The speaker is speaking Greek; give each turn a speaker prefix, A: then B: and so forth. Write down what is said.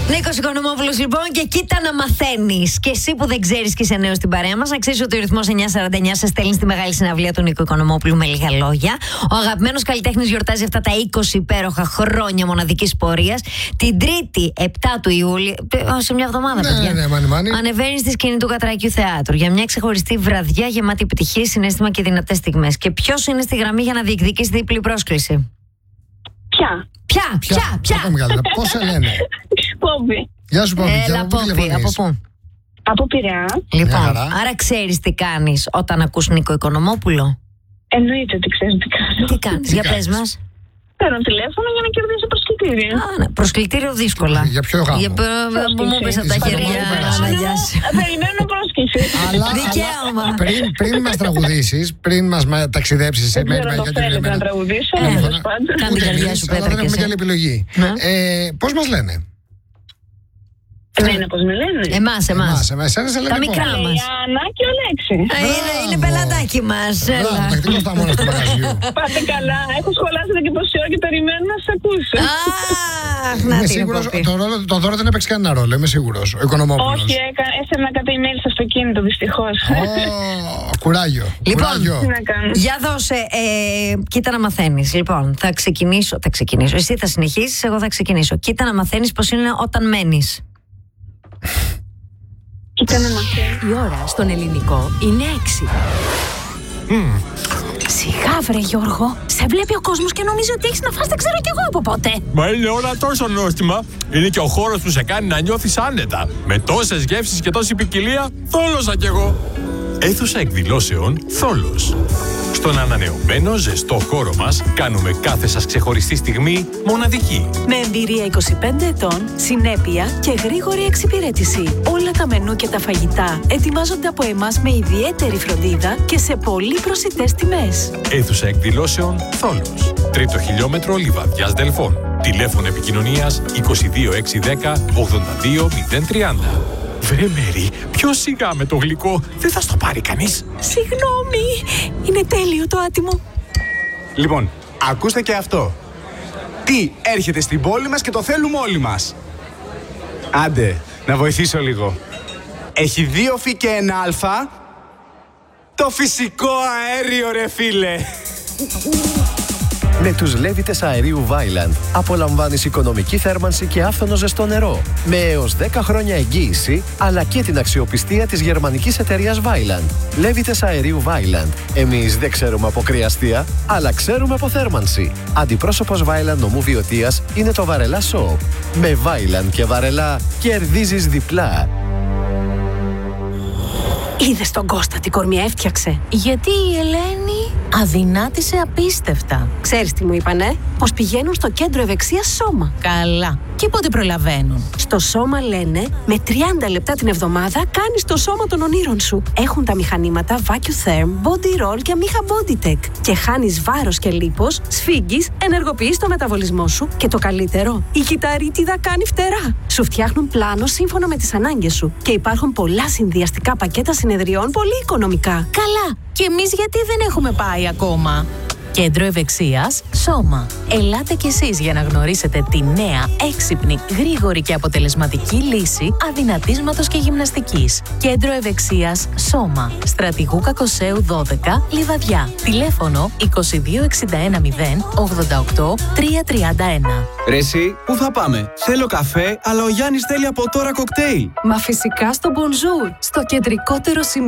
A: Νίκος Οικονομόπουλος, λοιπόν, και κοίτα να μαθαίνεις. Και εσύ που δεν ξέρεις και είσαι νέος στην παρέα μας, να ξέρεις ότι ο ρυθμός 949 σε στέλνει στη μεγάλη συναυλία του Νίκου Οικονομόπουλου με λίγα λόγια. Ο αγαπημένος καλλιτέχνης γιορτάζει αυτά τα 20 υπέροχα χρόνια μοναδικής πορείας. Την Τρίτη, 7 του Ιούλη, σε μια εβδομάδα, παιδιά.
B: Ναι, μάνι.
A: Ανεβαίνει στη σκηνή του Κατρακιού Θεάτρου για μια ξεχωριστή βραδιά γεμάτη επιτυχία, συναίσθημα και δυνατές στιγμές. Και ποιος είναι στη γραμμή για να διεκδικήσει διπλή πρόσκληση? Ποια.
B: Πώς σε λένε?
C: Πόμπι.
B: Γεια σου, Πόμπι.
A: Πόμπι, από πού?
C: Από Πειραιά.
A: Λοιπόν, άρα ξέρεις τι κάνεις όταν ακούς Νίκο Οικονομόπουλο?
C: Εννοείται ότι ξέρεις τι κάνω.
A: Τι κάνεις, για πες μας.
C: Παίρνω τηλέφωνο για να κερδίσω προσκλητήριο.
A: Ναι, προσκλητήριο δύσκολα.
B: Για ποιο γάμο?
A: Που μου πες από τα χέρια.
C: Περιμένω πρόσκληση.
A: Δικαίωμα.
B: Πριν μας τραγουδήσεις, πριν μας ταξιδέψεις σε μέρη
C: μαγικά και
B: ευλογημένα.
C: να τραγουδήσω.
A: Κάνε την καρδιά σου, Πέτρα,
B: δεν έχουμε και άλλη επιλογή. Πώς μας λένε?
C: Εμένα πώς με λένε?
A: Εμάς. Τα μικρά μας.
C: Η Άννα και ο Λέξη.
A: Είναι πελατάκι μας.
B: Τα χτύπω στα μόνα του μαγαζιού.
C: Πάτε καλά. Έχω σχολάσει εδώ και πόση ώρα και περιμένω να σας ακούσω.
B: Είμαι σίγουρος, το δώρο δεν έπαιξε κανένα ρόλο, είμαι σίγουρος. Ο Οικονομόπουλος.
C: Όχι, έστελνα κάτι email στο αυτοκίνητο, δυστυχώς.
B: Κουράγιο.
A: Λοιπόν,
C: τι να κάνω.
A: για δώσε, κοίτα να μαθαίνεις. Λοιπόν, θα ξεκινήσω. Εσύ θα συνεχίσεις, εγώ θα ξεκινήσω. Κοίτα να μαθαίνεις πώς είναι όταν μένεις.
C: Κοίτα να μαθαίνεις.
D: Η ώρα στον ελληνικό είναι 6. Σιγά βρε Γιώργο, σε βλέπει ο κόσμος και νομίζει ότι έχεις να φας δεν ξέρω κι εγώ από πότε.
E: Μα είναι όλα τόσο νόστιμα. Είναι και ο χώρος που σε κάνει να νιώθεις άνετα. Με τόσες γεύσεις και τόση ποικιλία, θόλωσα κι εγώ. Αίθουσα εκδηλώσεων Θόλος. Στον ανανεωμένο ζεστό χώρο μας κάνουμε κάθε σας ξεχωριστή στιγμή μοναδική.
D: Με εμπειρία 25 ετών, συνέπεια και γρήγορη εξυπηρέτηση. Όλα τα μενού και τα φαγητά ετοιμάζονται από εμάς με ιδιαίτερη φροντίδα και σε πολύ προσιτές τιμές.
E: Αίθουσα εκδηλώσεων Θόλος. 3ο χιλιόμετρο Λιβαδιάς Δελφών. Τηλέφωνο επικοινωνίας 22610 82030. Βρε Μέρη, πιο σιγά με το γλυκό, δεν θα στο πάρει κανείς.
D: Συγγνώμη, είναι τέλειο το άτιμο.
F: Λοιπόν, ακούστε και αυτό. Τι έρχεται στην πόλη μας και το θέλουμε όλοι μας. Άντε, να βοηθήσω λίγο. Έχει 2 φι και 1 αλφα. Το φυσικό αέριο, ρε φίλε.
G: Με τους λέβητες αερίου Vaillant απολαμβάνεις οικονομική θέρμανση και άφθονο ζεστό νερό. Με έως 10 χρόνια εγγύηση, αλλά και την αξιοπιστία της γερμανικής εταιρείας Vaillant. Λέβητες αερίου Vaillant. Εμείς δεν ξέρουμε από κρυαστία, αλλά ξέρουμε από θέρμανση. Αντιπρόσωπος Vaillant νομού Βιωτίας είναι το Βαρελά Soap. Με Vaillant και Βαρελά κερδίζεις διπλά.
D: Είδες τον Κώστα τι κορμιά έφτιαξε? Γιατί η Ελένη αδυνάτησε απίστευτα. Ξέρεις τι μου είπανε? Πως πηγαίνουν στο κέντρο ευεξίας Σώμα. Καλά. Και πότε προλαβαίνουν? Στο Σώμα λένε με 30 λεπτά την εβδομάδα κάνεις το σώμα των ονείρων σου. Έχουν τα μηχανήματα VacuTherm, Body Roll και Amiha BodyTech. Και χάνεις βάρος και λίπος, σφίγγεις, ενεργοποιείς το μεταβολισμό σου και το καλύτερο, η κυταρίτιδα κάνει φτερά. Σου φτιάχνουν πλάνο σύμφωνα με τις ανάγκες σου. Και υπάρχουν πολλά συνδυαστικά πακέτα συνεδριών πολύ οικονομικά. Καλά. Και εμείς γιατί δεν έχουμε πάει ακόμα? Κέντρο Ευεξίας Σώμα. Ελάτε κι εσείς για να γνωρίσετε τη νέα, έξυπνη, γρήγορη και αποτελεσματική λύση αδυνατίσματος και γυμναστικής. Κέντρο Ευεξίας Σώμα. Στρατηγού Κακοσέου 12, Λιβαδιά. Τηλέφωνο 22610 88 331.
H: Ρε εσύ, πού θα πάμε? Θέλω καφέ, αλλά ο Γιάννης θέλει από τώρα κοκτέιλ.
D: Μα φυσικά στο Bonjour, στο κεντρικότερο σημείο